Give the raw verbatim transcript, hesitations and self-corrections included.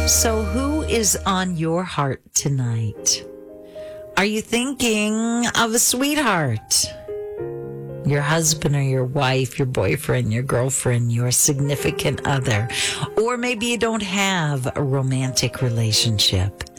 So who is on your heart tonight? Are you thinking of a sweetheart? Your husband or your wife, your boyfriend, your girlfriend, your significant other. Or maybe you don't have a romantic relationship.